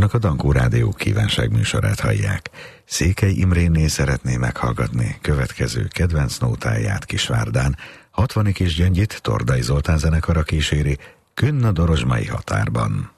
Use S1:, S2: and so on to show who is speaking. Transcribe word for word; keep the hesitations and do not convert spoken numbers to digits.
S1: Önök a Dankó Rádió kívánságműsorát hallják. Székely Imrénné szeretné meghallgatni következő kedvenc nótáját Kisvárdán. Hatvani Kis Gyöngyit Tordai Zoltán zenekara kíséri Künn a Dorozsmai határban.